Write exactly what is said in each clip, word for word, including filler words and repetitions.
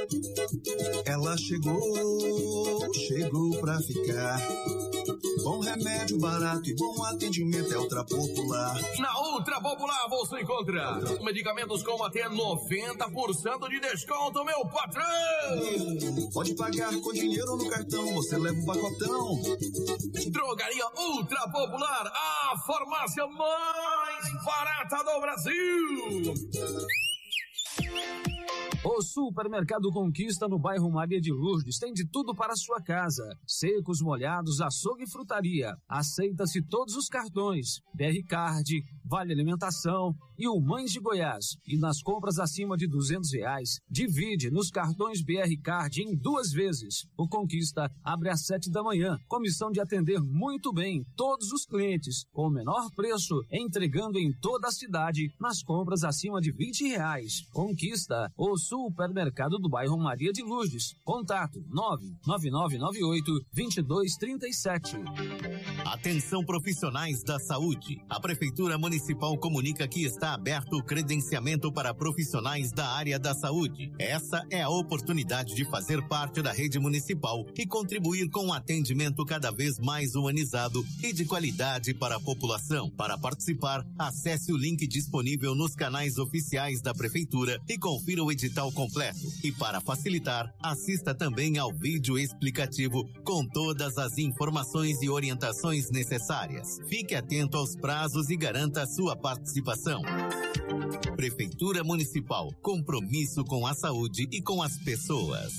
Ela chegou, chegou pra ficar. Bom remédio, barato e bom atendimento é Ultra Popular. Na Ultra Popular você encontra medicamentos com até noventa por cento de desconto, meu patrão! Pode pagar com dinheiro ou no cartão, você leva um pacotão. Drogaria Ultra Popular, a farmácia mais barata do Brasil! O Supermercado Conquista no bairro Maria de Lourdes tem de tudo para a sua casa. Secos, molhados, açougue e frutaria. Aceita-se todos os cartões. B R Card, Vale Alimentação e o Mães de Goiás. E nas compras acima de duzentos reais, divide nos cartões B R Card em duas vezes. O Conquista abre às sete da manhã, com missão de atender muito bem todos os clientes, com o menor preço, entregando em toda a cidade nas compras acima de vinte reais. Conquista, o Supermercado do bairro Maria de Lourdes. Contato nove nove nove nove oito dois dois três sete. Atenção profissionais da saúde. A Prefeitura Municipal comunica que está aberto o credenciamento para profissionais da área da saúde. Essa é a oportunidade de fazer parte da rede municipal e contribuir com um atendimento cada vez mais humanizado e de qualidade para a população. Para participar, acesse o link disponível nos canais oficiais da Prefeitura e confira o edital completo. E para facilitar, assista também ao vídeo explicativo com todas as informações e orientações necessárias. Fique atento aos prazos e garanta a sua participação. Prefeitura Municipal, compromisso com a saúde e com as pessoas.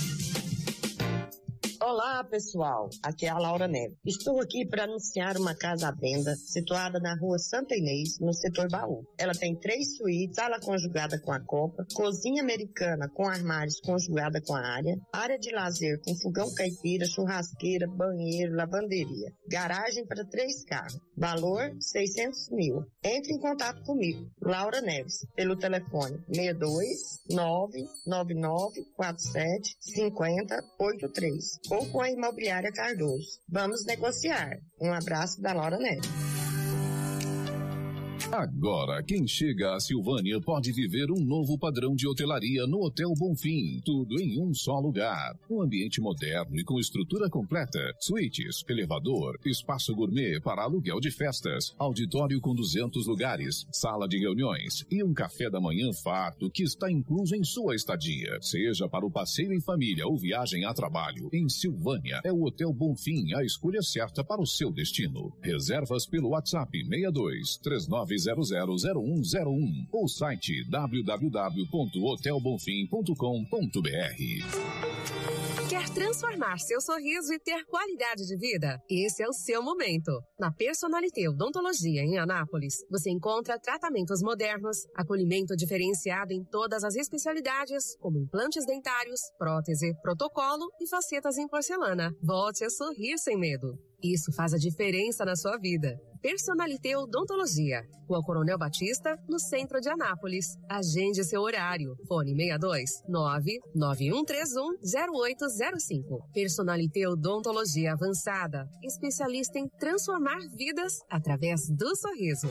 Olá, pessoal. Aqui é a Laura Neves. Estou aqui para anunciar uma casa à venda situada na rua Santa Inês, no setor Baú. Ela tem três suítes, sala conjugada com a copa, cozinha americana com armários conjugada com a área, área de lazer com fogão caipira, churrasqueira, banheiro, lavanderia, garagem para três carros. Valor seiscentos mil. Entre em contato comigo, Laura Neves, pelo telefone seis dois nove nove nove quatro sete cinco zero oito três. Ou com a Imobiliária Cardoso. Vamos negociar. Um abraço da Laura Neves. Agora, quem chega a Silvânia pode viver um novo padrão de hotelaria no Hotel Bonfim. Tudo em um só lugar. Um ambiente moderno e com estrutura completa. Suítes, elevador, espaço gourmet para aluguel de festas, auditório com duzentos lugares, sala de reuniões e um café da manhã farto que está incluso em sua estadia. Seja para o passeio em família ou viagem a trabalho, em Silvânia é o Hotel Bonfim a escolha certa para o seu destino. Reservas pelo WhatsApp seis dois três nove zero zero zero um zero um ou site w w w ponto hotel bonfim ponto com ponto b r. Quer transformar seu sorriso e ter qualidade de vida? Esse é o seu momento. Na Personalité Odontologia em Anápolis, você encontra tratamentos modernos, acolhimento diferenciado em todas as especialidades, como implantes dentários, prótese, protocolo e facetas em porcelana. Volte a sorrir sem medo. Isso faz a diferença na sua vida. Personalité Odontologia, Rua Coronel Batista, no centro de Anápolis. Agende seu horário. Fone seis dois nove nove um três um zero oito zero cinco. Personalité Odontologia Avançada, especialista em transformar vidas através do sorriso.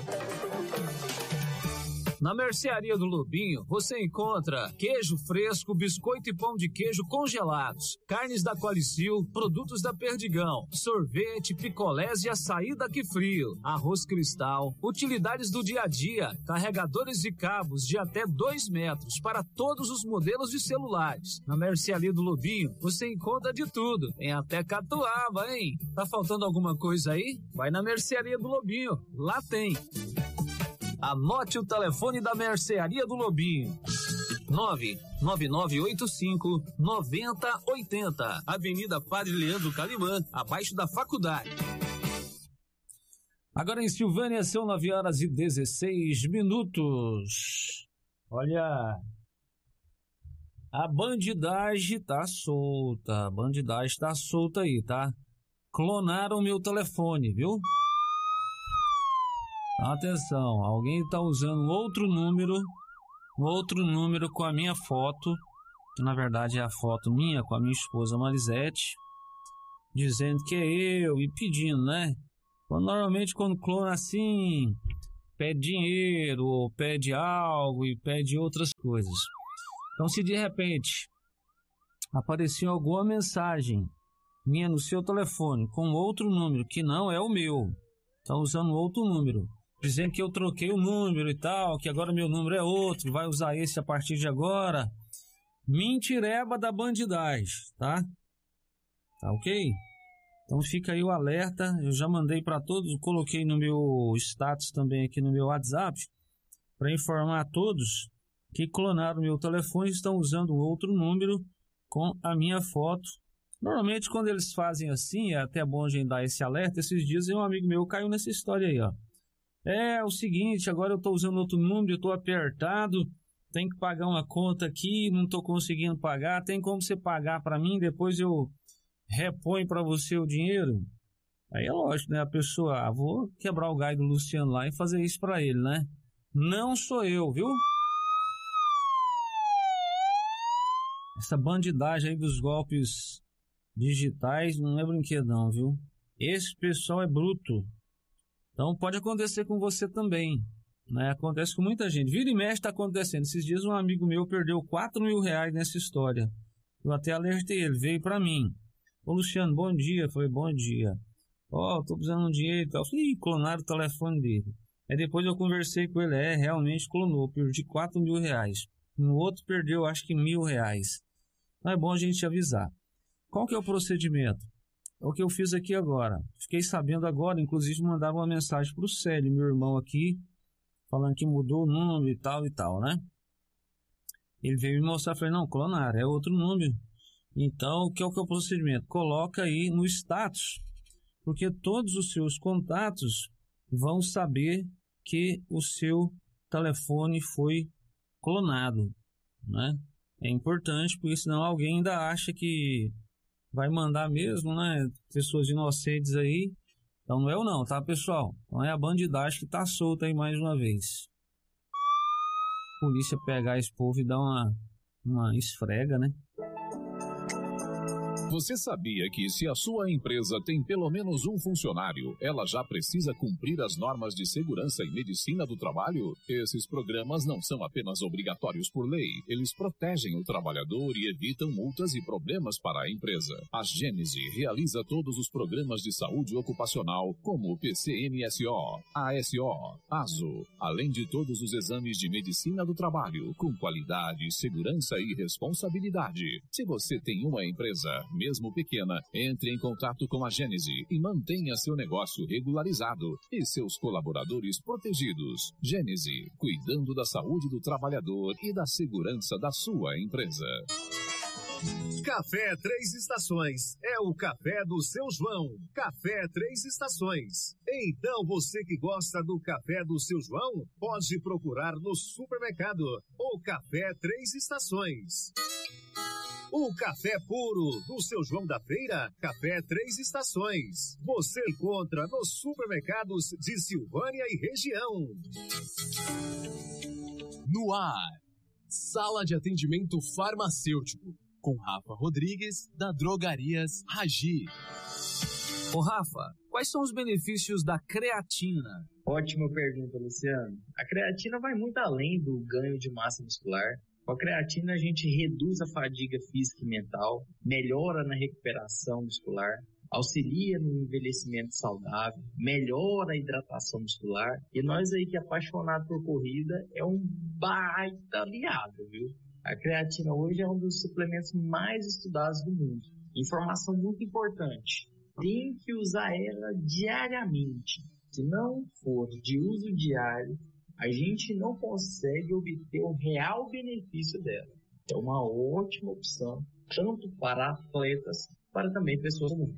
Na Mercearia do Lobinho, você encontra queijo fresco, biscoito e pão de queijo congelados, carnes da Qualicil, produtos da Perdigão, sorvete, picolés e açaí daqui frio, arroz cristal, utilidades do dia a dia, carregadores e cabos de até dois metros para todos os modelos de celulares. Na Mercearia do Lobinho, você encontra de tudo, tem até catuaba, hein? Tá faltando alguma coisa aí? Vai na Mercearia do Lobinho, lá tem. Anote o telefone da Mercearia do Lobinho. nove nove nove oito cinco nove zero oito zero, Avenida Padre Leandro Calimã, abaixo da faculdade. Agora em Silvânia são nove horas e dezesseis minutos. Olha, a bandidagem tá solta, a bandidagem tá solta aí, tá? Clonaram meu telefone, viu? Atenção, alguém está usando outro número, outro número com a minha foto, que na verdade é a foto minha com a minha esposa Marisete, dizendo que é eu e pedindo, né? Normalmente quando clona assim, pede dinheiro, ou pede algo e pede outras coisas. Então se de repente apareceu alguma mensagem minha no seu telefone com outro número que não é o meu, está usando outro número, dizendo que eu troquei o número e tal, que agora meu número é outro, vai usar esse a partir de agora. Mentireba da bandidagem, tá? Tá ok? Então fica aí o alerta, eu já mandei para todos, coloquei no meu status também aqui no meu WhatsApp, para informar a todos que clonaram meu telefone e estão usando um outro número com a minha foto. Normalmente quando eles fazem assim, é até bom a gente dar esse alerta. Esses dias um amigo meu caiu nessa história aí, ó. É o seguinte, agora eu estou usando outro número, eu estou apertado, tenho que pagar uma conta aqui, não estou conseguindo pagar, tem como você pagar para mim, depois eu repõe para você o dinheiro? Aí é lógico, né? A pessoa, ah, vou quebrar o galho do Luciano lá e fazer isso para ele, né? Não sou eu, viu? Essa bandidagem aí dos golpes digitais não é brinquedo não, viu? Esse pessoal é bruto. Então pode acontecer com você também, né? Acontece com muita gente. Vira e mexe está acontecendo. Esses dias um amigo meu perdeu quatro mil reais nessa história. Eu até alertei ele, veio para mim. Ô Luciano, bom dia. Eu falei, bom dia. Ó, oh, tô precisando de dinheiro e tal. Eu falei, ih, clonaram o telefone dele. Aí depois eu conversei com ele, é, realmente clonou, perdi quatro mil reais. No outro perdeu, acho que mil reais. Então é bom a gente avisar. Qual que é o procedimento? É o que eu fiz aqui agora. Fiquei sabendo agora, inclusive mandava uma mensagem para o Célio, meu irmão aqui, falando que mudou o número e tal e tal, né? Ele veio me mostrar, falei, não, clonaram, é outro número. Então, o que é o que é o procedimento? Coloca aí no status, porque todos os seus contatos vão saber que o seu telefone foi clonado, né? É importante, porque senão alguém ainda acha que vai mandar mesmo, né? Pessoas inocentes aí. Então não é eu não, tá, pessoal? Então é a bandidagem que tá solta aí mais uma vez. Polícia pegar esse povo e dar uma, uma esfrega, né? Você sabia que se a sua empresa tem pelo menos um funcionário, ela já precisa cumprir as normas de segurança e medicina do trabalho? Esses programas não são apenas obrigatórios por lei, eles protegem o trabalhador e evitam multas e problemas para a empresa. A Gênese realiza todos os programas de saúde ocupacional, como o P C M S O, A S O, ASO, além de todos os exames de medicina do trabalho, com qualidade, segurança e responsabilidade. Se você tem uma empresa, mesmo pequena, entre em contato com a Gênese e mantenha seu negócio regularizado e seus colaboradores protegidos. Gênese, cuidando da saúde do trabalhador e da segurança da sua empresa. Café Três Estações é o café do seu João. Café Três Estações. Então você que gosta do café do seu João, pode procurar no supermercado o Café Três Estações. O café puro do seu João da Feira, Café Três Estações. Você encontra nos supermercados de Silvânia e região. No ar, Sala de Atendimento Farmacêutico, com Rafa Rodrigues, da Drogarias Ragi. Ô Rafa, quais são os benefícios da creatina? Ótima pergunta, Luciano. A creatina vai muito além do ganho de massa muscular. Com a creatina a gente reduz a fadiga física e mental, melhora na recuperação muscular, auxilia no envelhecimento saudável, melhora a hidratação muscular. E nós aí que é apaixonado por corrida, é um baita aliado, viu? A creatina hoje é um dos suplementos mais estudados do mundo. Informação muito importante, tem que usar ela diariamente. Se não for de uso diário, a gente não consegue obter o real benefício dela. É uma ótima opção, tanto para atletas, para também pessoas comuns.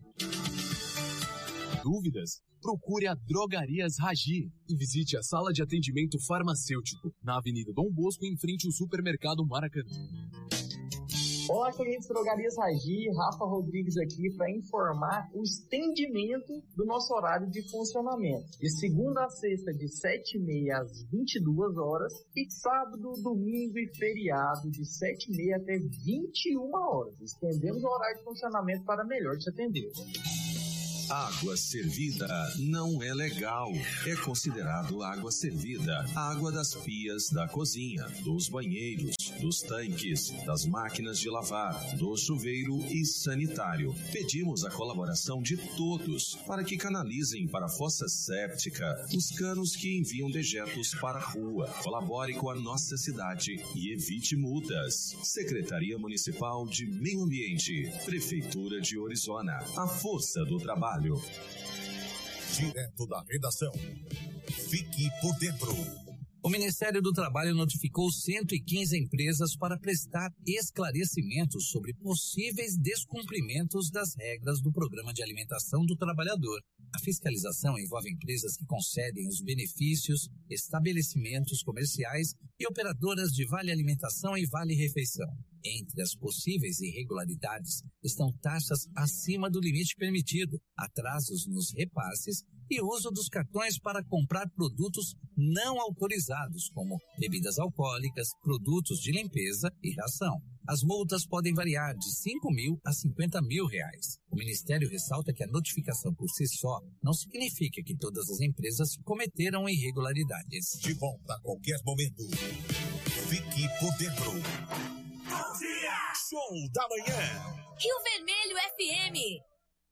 Dúvidas? Procure a Drogarias Ragi e visite a Sala de Atendimento Farmacêutico, na Avenida Dom Bosco, em frente ao Supermercado Maracanã. Olá, clientes Drogarias Ragi, Rafa Rodrigues aqui para informar o estendimento do nosso horário de funcionamento. De segunda a sexta, de sete e meia às vinte e duas horas, e sábado, domingo e feriado, de sete e meia até vinte e uma horas. Estendemos o horário de funcionamento para melhor te atender. Água servida não é legal. É considerado água servida água das pias da cozinha, dos banheiros, dos tanques, das máquinas de lavar, do chuveiro e sanitário. Pedimos a colaboração de todos para que canalizem para a fossa séptica os canos que enviam dejetos para a rua. Colabore com a nossa cidade e evite multas. Secretaria Municipal de Meio Ambiente, Prefeitura de Orizona. A força do trabalho. Direto da redação. Fique por dentro. O Ministério do Trabalho notificou cento e quinze empresas para prestar esclarecimentos sobre possíveis descumprimentos das regras do Programa de Alimentação do Trabalhador. A fiscalização envolve empresas que concedem os benefícios, estabelecimentos comerciais e operadoras de Vale Alimentação e Vale Refeição. Entre as possíveis irregularidades estão taxas acima do limite permitido, atrasos nos repasses e uso dos cartões para comprar produtos não autorizados, como bebidas alcoólicas, produtos de limpeza e ração. As multas podem variar de cinco mil a cinquenta mil reais. O Ministério ressalta que a notificação por si só não significa que todas as empresas cometeram irregularidades. De volta a qualquer momento. Fique por dentro. Bom dia! Show da manhã. Rio Vermelho F M.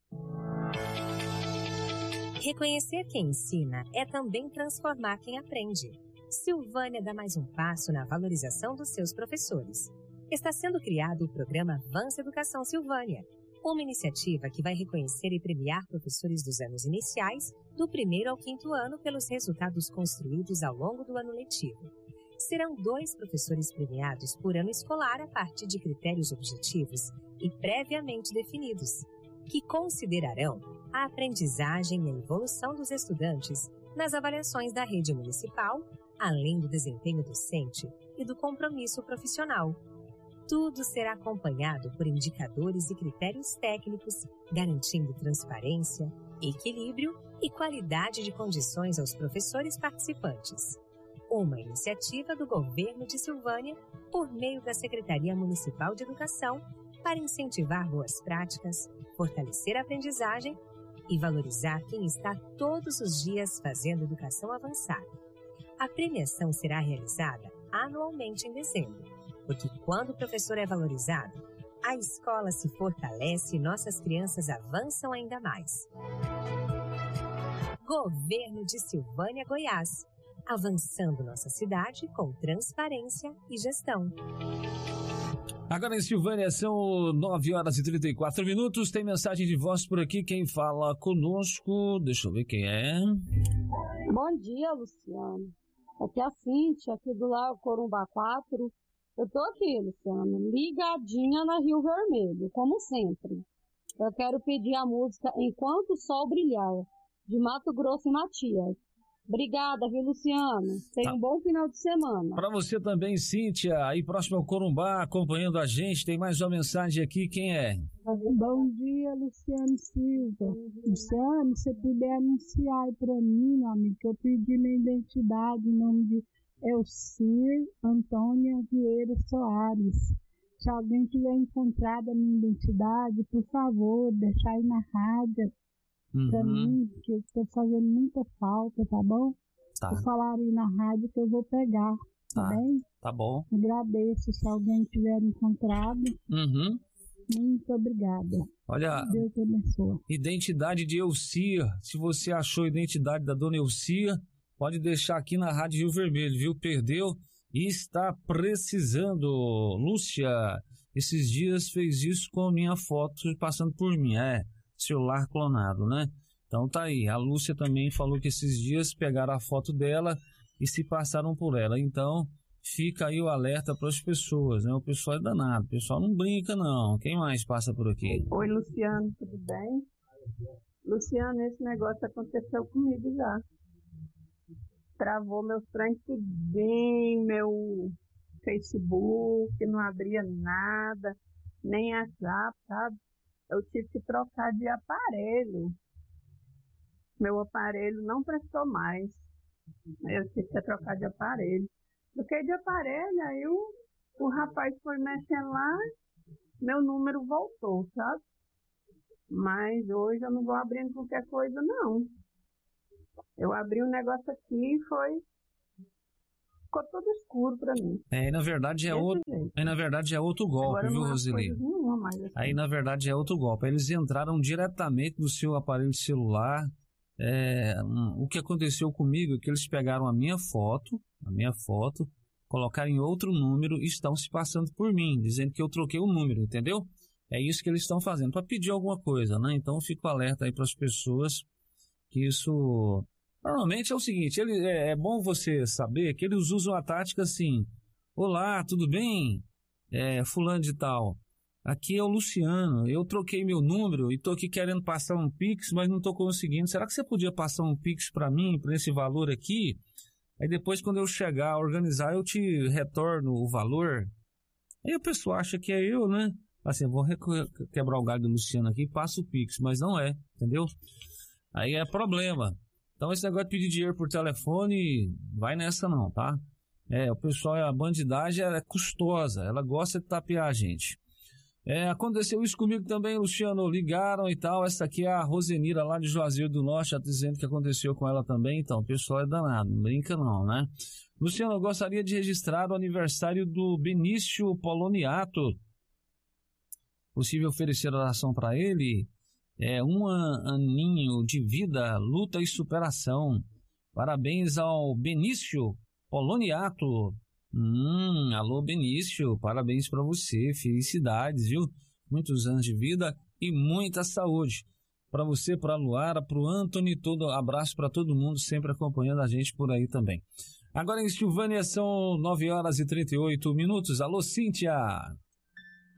Reconhecer quem ensina é também transformar quem aprende. Silvânia dá mais um passo na valorização dos seus professores. Está sendo criado o programa Avança Educação Silvânia, uma iniciativa que vai reconhecer e premiar professores dos anos iniciais, do primeiro ao quinto ano, pelos resultados construídos ao longo do ano letivo. Serão dois professores premiados por ano escolar a partir de critérios objetivos e previamente definidos, que considerarão a aprendizagem e a evolução dos estudantes nas avaliações da rede municipal, além do desempenho docente e do compromisso profissional. Tudo será acompanhado por indicadores e critérios técnicos, garantindo transparência, equilíbrio e qualidade de condições aos professores participantes. Uma iniciativa do Governo de Silvânia, por meio da Secretaria Municipal de Educação, para incentivar boas práticas, fortalecer a aprendizagem e valorizar quem está todos os dias fazendo educação avançada. A premiação será realizada anualmente em dezembro, porque quando o professor é valorizado, a escola se fortalece e nossas crianças avançam ainda mais. Governo de Silvânia, Goiás, avançando nossa cidade com transparência e gestão. Agora em Silvânia são nove horas e trinta e quatro minutos. Tem mensagem de voz por aqui. Quem fala conosco? Deixa eu ver quem é. Bom dia, Luciano. Aqui é a Cíntia, aqui do Lar Corumbá quatro. Eu tô aqui, Luciano, ligadinha na Rio Vermelho, como sempre. Eu quero pedir a música Enquanto o Sol Brilhar, de Mato Grosso e Matias. Obrigada, viu, Luciano? Tenha tá. um bom final de semana. Para você também, Cíntia, aí próximo ao Corumbá, acompanhando a gente. Tem mais uma mensagem aqui, quem é? Bom dia, Luciano Silva. Luciano, se você puder anunciar aí para mim, meu amigo, que eu pedi minha identidade em nome de Elcir Antônia Vieira Soares. Se alguém tiver encontrado a minha identidade, por favor, deixar aí na rádio. Uhum. Pra mim, que eu estou fazendo muita falta, tá bom? Tá. Vou falar aí na rádio que eu vou pegar, tá, tá bem? Tá bom. Agradeço se alguém tiver encontrado. Uhum. Muito obrigada. Olha, Deus te abençoe. Identidade de Elcia. Se você achou a identidade da dona Elcia, pode deixar aqui na Rádio Rio Vermelho, viu? Perdeu e está precisando. Lúcia, esses dias fez isso com a minha foto passando por mim. É. Celular clonado, né? Então tá aí, a Lúcia também falou que esses dias pegaram a foto dela e se passaram por ela. Então fica aí o alerta para as pessoas, né? O pessoal é danado, o pessoal não brinca não. Quem mais passa por aqui? Oi, Luciano, tudo bem? Luciano, esse negócio aconteceu comigo já. Travou meus trem tudinho, meu Facebook, não abria nada, nem WhatsApp, sabe? Eu tive que trocar de aparelho. Meu aparelho não prestou mais. Eu tive que trocar de aparelho. Troquei de aparelho, aí o, o rapaz foi mexendo lá, meu número voltou, sabe? Mas hoje eu não vou abrindo qualquer coisa, não. Eu abri um negócio aqui e foi... Ficou tudo escuro pra mim. É, na verdade é outro, aí, na verdade é outro golpe, Agora viu, não há Roseli? coisa nenhuma mais assim. Aí, na verdade, é outro golpe. Eles entraram diretamente no seu aparelho celular. É, um, o que aconteceu comigo é que eles pegaram a minha foto, a minha foto, colocaram em outro número e estão se passando por mim, dizendo que eu troquei o número, entendeu? É isso que eles estão fazendo, para pedir alguma coisa, né? Então, eu fico alerta aí para as pessoas que isso... Normalmente é o seguinte, ele, é, é bom você saber que eles usam a tática assim: olá, tudo bem? É, fulano de tal, aqui é o Luciano, eu troquei meu número e estou aqui querendo passar um Pix, mas não estou conseguindo. Será que você podia passar um Pix para mim, para esse valor aqui? Aí depois, quando eu chegar a organizar, eu te retorno o valor. Aí a pessoa acha que é eu, né? Assim, eu vou quebrar o galho do Luciano aqui e passo o Pix, mas não é, entendeu? Aí é problema. Então esse negócio de pedir dinheiro por telefone, vai nessa não, tá? É, o pessoal, a bandidagem é custosa, ela gosta de tapear a gente. É, aconteceu isso comigo também, Luciano, ligaram e tal, essa aqui é a Rosenira lá de Juazeiro do Norte, já dizendo que aconteceu com ela também, então o pessoal é danado, não brinca não, né? Luciano, eu gostaria de registrar o aniversário do Benício Poloniato. Possível oferecer oração para ele? É um aninho de vida, luta e superação. Parabéns ao Benício Poloniato. Hum, alô Benício, parabéns para você, felicidades, viu? Muitos anos de vida e muita saúde. Para você, para a Luara, para o Anthony, todo abraço para todo mundo, sempre acompanhando a gente por aí também. Agora em Silvânia são nove horas e trinta e oito minutos. Alô, Cíntia!